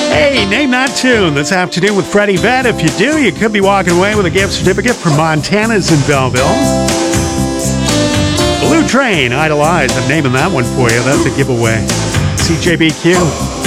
Hey, name that tune this afternoon with Freddie Vett. If you do, you could be walking away with a gift certificate from Montana's in Belleville. Blue Train, Idolize. I'm naming that one for you. That's a giveaway. CJBQ.